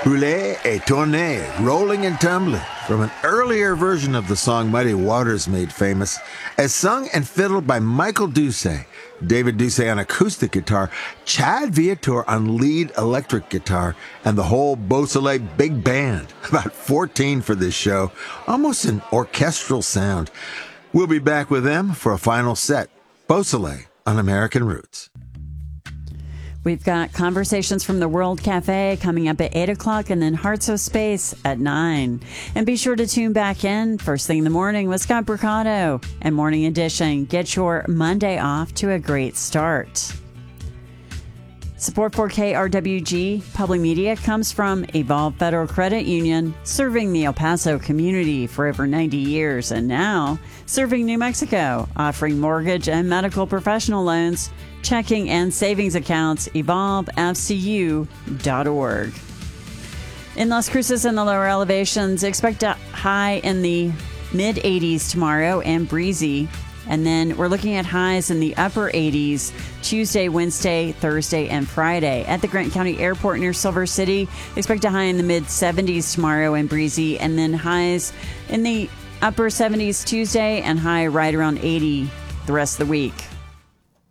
Rouler et tourner, rolling and tumbling, from an earlier version of the song Muddy Waters made famous, as sung and fiddled by Michael Doucet, David Doucet on acoustic guitar, Chad Viator on lead electric guitar, and the whole Beausoleil big band, about 14 for this show, almost an orchestral sound. We'll be back with them for a final set, Beausoleil on American Roots. We've got Conversations from the World Cafe coming up at 8 o'clock and then Hearts of Space at 9. And be sure to tune back in first thing in the morning with Scott Bricado and Morning Edition. Get your Monday off to a great start. Support for KRWG Public Media comes from Evolve Federal Credit Union, serving the El Paso community for over 90 years and now serving New Mexico, offering mortgage and medical professional loans, checking and savings accounts. EvolveFCU.org. In Las Cruces and the lower elevations, expect a high in the mid-80s tomorrow and breezy. And then we're looking at highs in the upper 80s Tuesday, Wednesday, Thursday, and Friday. At the Grant County Airport near Silver City, expect a high in the mid-70s tomorrow and breezy. And then highs in the upper 70s Tuesday and high right around 80 the rest of the week.